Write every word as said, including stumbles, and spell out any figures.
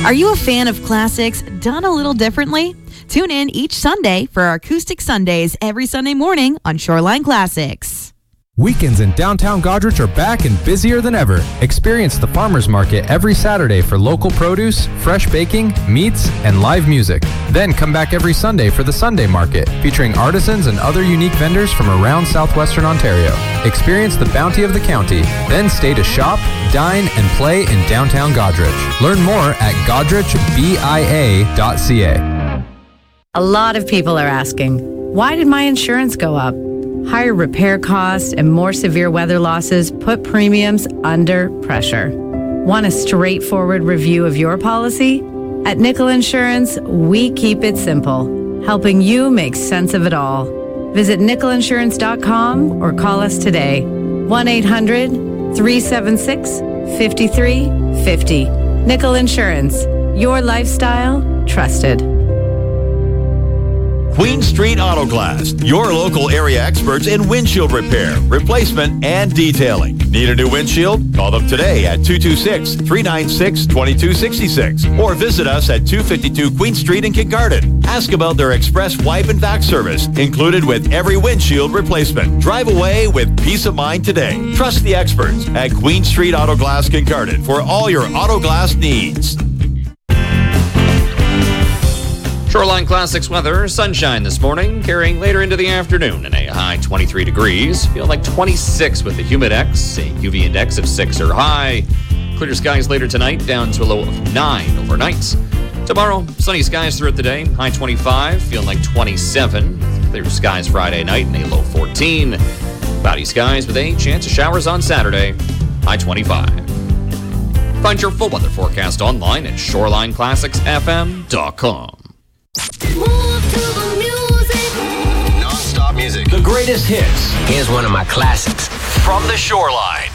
Are you a fan of classics done a little differently? Tune in each Sunday for our Acoustic Sundays every Sunday morning on Shoreline Classics. Weekends in downtown Goderich are back and busier than ever. Experience the Farmers Market every Saturday for local produce, fresh baking, meats, and live music. Then come back every Sunday for the Sunday Market, featuring artisans and other unique vendors from around southwestern Ontario. Experience the bounty of the county. Then stay to shop, dine, and play in downtown Goderich. Learn more at goderich bia dot c a. A lot of people are asking, why did my insurance go up? Higher repair costs and more severe weather losses put premiums under pressure. Want a straightforward review of your policy? At Nickel Insurance, we keep it simple, helping you make sense of it all. Visit nickel insurance dot com or call us today. one eight hundred three seven six five three five zero. Nickel Insurance, your lifestyle trusted. Queen Street Auto Glass, your local area experts in windshield repair, replacement, and detailing. Need a new windshield? Call them today at two two six, three nine six, two two six six or visit us at two fifty-two Queen Street in Kincardine. Ask about their express wipe and vac service, included with every windshield replacement. Drive away with peace of mind today. Trust the experts at Queen Street Auto Glass Kincardine for all your auto glass needs. Shoreline Classics weather, sunshine this morning, carrying later into the afternoon and a high twenty-three degrees. Feel like twenty-six with the humid X, a U V index of six or high. Clear skies later tonight, down to a low of nine overnight. Tomorrow, sunny skies throughout the day, high twenty-five, feeling like twenty-seven. Clear skies Friday night and a low fourteen. Cloudy skies with a chance of showers on Saturday, high twenty-five. Find your full weather forecast online at shoreline classics f m dot com. Move to the music. Non-stop music. The greatest hits. Here's one of my classics. From the Shoreline.